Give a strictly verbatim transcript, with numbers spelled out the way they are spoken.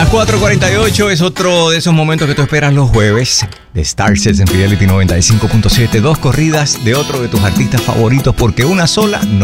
Las cuatro cuarenta y ocho es otro de esos momentos que tú esperas los jueves de Starsets en Fidelity noventa y cinco punto siete. Dos corridas de otro de tus artistas favoritos, porque una sola no